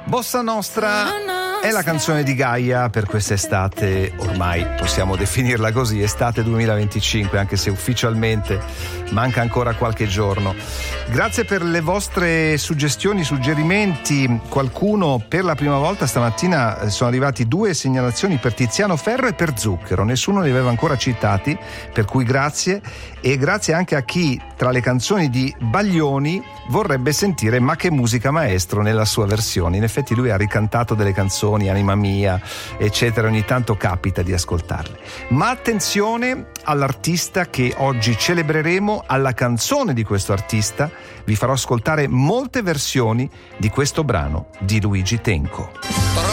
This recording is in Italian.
Bossa Nostra è la canzone di Gaia per quest'estate, ormai possiamo definirla così, estate 2025, anche se ufficialmente manca ancora qualche giorno. Grazie per le vostre suggestioni, suggerimenti. Qualcuno, per la prima volta stamattina sono arrivati 2 segnalazioni per Tiziano Ferro e per Zucchero, nessuno li aveva ancora citati, per cui grazie. E grazie anche a chi tra le canzoni di Baglioni vorrebbe sentire Ma che musica maestro nella sua versione. In effetti lui ha ricantato delle canzoni, Anima mia, eccetera, ogni tanto capita di ascoltarle. Ma attenzione all'artista che oggi celebreremo, alla canzone di questo artista. Vi farò ascoltare molte versioni di questo brano di Luigi Tenco.